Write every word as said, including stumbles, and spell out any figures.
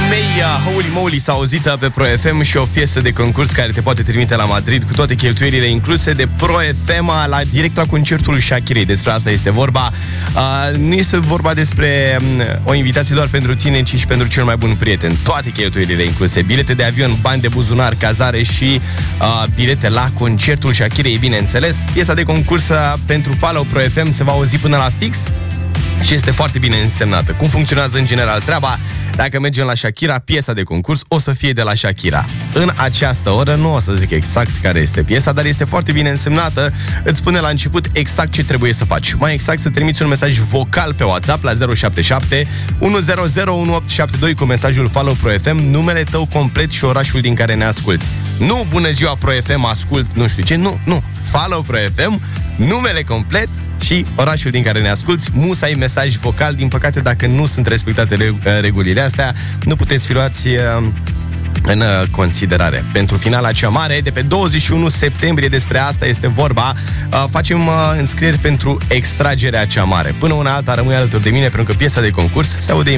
mei, Holy Moly s-a auzit pe Pro F M și o piesă de concurs care te poate trimite la Madrid cu toate cheltuielile incluse de Pro F M la direct la concertul Shakirei. Despre asta este vorba. Uh, nu este vorba despre um, o invitație doar pentru tine, ci și pentru cel mai bun prieten. Toate cheltuielile incluse, bilete de avion, bani de buzunar, cazare și uh, bilete la concertul Shakirei, bineînțeles. Piesa de concurs pentru Follow Pro F M se va auzi până la fix și este foarte bine însemnată. Cum funcționează în general treaba? Dacă mergem la Shakira, piesa de concurs o să fie de la Shakira. În această oră nu o să zic exact care este piesa, dar este foarte bine însemnată. Îți spune la început exact ce trebuie să faci. Mai exact, să trimiți un mesaj vocal pe WhatsApp la zero șapte șapte unu zero zero unu opt șapte doi cu mesajul Follow Pro F M, numele tău complet și orașul din care ne asculți. Nu bună ziua Pro F M, ascult nu știu ce, nu, nu. Follow Pro F M, numele complet și orașul din care ne asculți, musai mesaj vocal. Din păcate, dacă nu sunt respectate regulile astea, nu puteți fi luați uh, în considerare. Pentru finala cea mare, de pe douăzeci și unu septembrie, despre asta este vorba, uh, facem uh, înscrieri pentru extragerea cea mare. Până una alta rămâi alături de mine, pentru că piesa de concurs se aude